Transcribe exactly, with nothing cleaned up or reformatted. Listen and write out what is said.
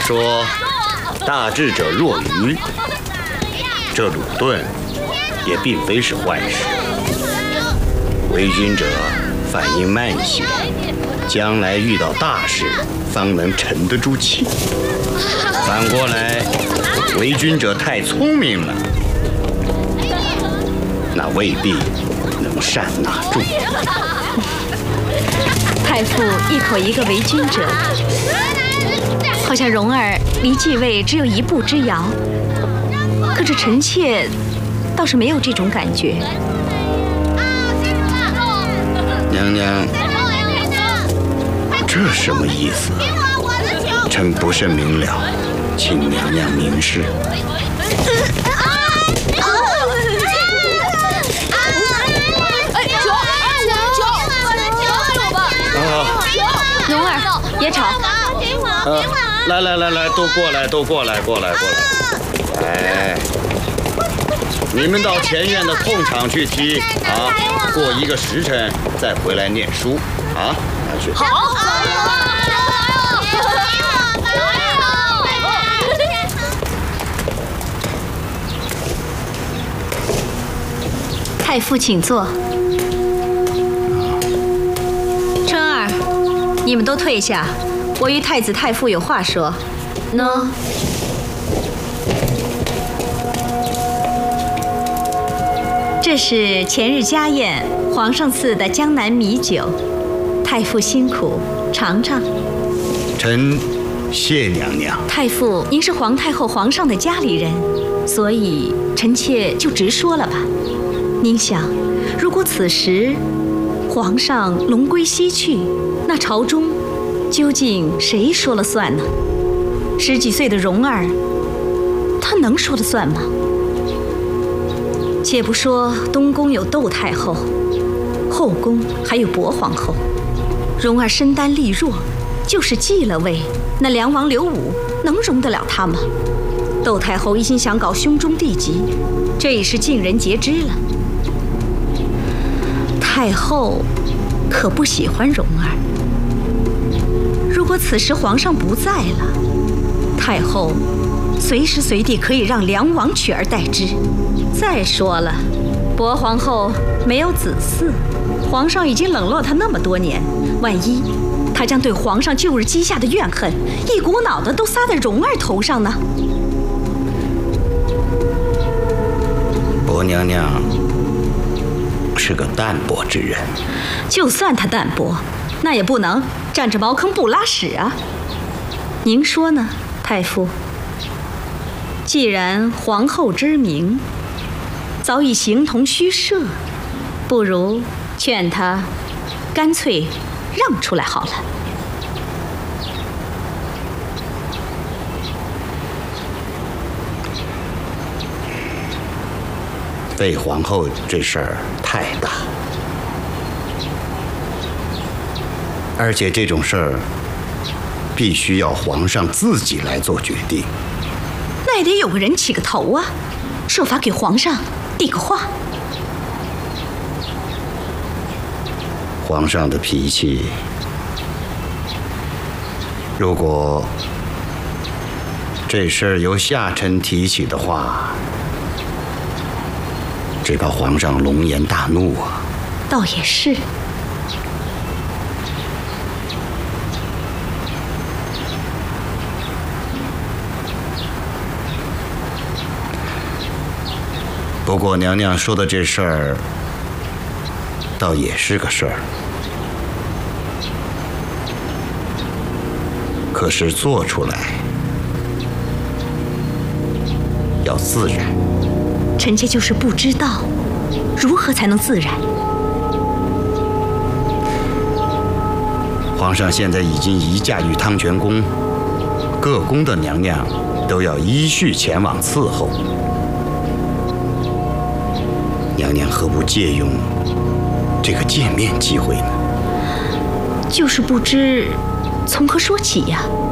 说大智者若愚，这鲁钝也并非是坏事。为君者反应慢些，将来遇到大事方能沉得住气。反过来，为君者太聪明了，那未必能善纳众。 太傅一口一个为君者，好像蓉儿离继位只有一步之遥。可这臣妾倒是没有这种感觉。 娘娘，这什么意思？臣不甚明了，请娘娘明示。 蓉儿，别吵。 啊，来来来来，都过来，都过来，过来，过来。哎，你们到前院的空场去踢啊，过一个时辰再回来念书啊，拿去。 好。太傅请坐。春儿，你们都退下，我与太子太傅有话说。喏，这是前日家宴皇上赐的江南米酒，太傅辛苦，尝尝。 臣谢娘娘。 太傅，您是皇太后皇上的家里人，所以臣妾就直说了吧。您想，如果此时皇上龙归西去，那朝中究竟谁说了算呢？十几岁的蓉儿，她能说了算吗？且不说东宫有窦太后，后宫还有薄皇后，蓉儿身单力弱，就是继了位，那梁王刘武能容得了她吗？窦太后一心想搞兄终弟及，这已是尽人皆知了。太后可不喜欢蓉儿。如果此时皇上不在了，太后随时随地可以让梁王取而代之。再说了，薄皇后没有子嗣，皇上已经冷落她那么多年，万一她将对皇上旧日积下的怨恨一股脑的都撒在蓉儿头上呢？ 薄娘娘是个淡泊之人， 就算她淡泊，那也不能占着茅坑不拉屎啊！您说呢，太傅？既然皇后之名早已形同虚设，不如劝她干脆让出来好了。 废皇后这事儿太大，而且这种事儿必须要皇上自己来做决定。 那也得有个人起个头啊，设法给皇上递个话。 皇上的脾气，如果这事儿由下臣提起的话，只怕皇上龙颜大怒啊！ 倒也是。 不过娘娘说的这事儿，倒也是个事儿。可是做出来要自然。 臣妾就是不知道，如何才能自然？ 皇上现在已经移驾于汤泉宫，各宫的娘娘都要依序前往伺候。娘娘何不借用这个见面机会呢？ 就是不知从何说起呀。